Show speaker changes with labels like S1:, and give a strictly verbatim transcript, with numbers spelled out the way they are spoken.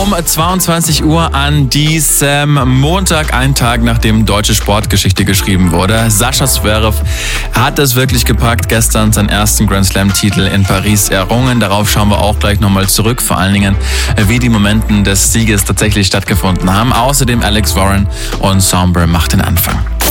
S1: Um zweiundzwanzig Uhr an diesem Montag, einen Tag nachdem deutsche Sportgeschichte geschrieben wurde. Sascha Zverev hat es wirklich gepackt, gestern seinen ersten Grand Slam-Titel in Paris errungen. Darauf schauen wir auch gleich nochmal zurück, vor allen Dingen, wie die Momente des Sieges tatsächlich stattgefunden haben. Außerdem Alex Warren und Sombra macht den Anfang.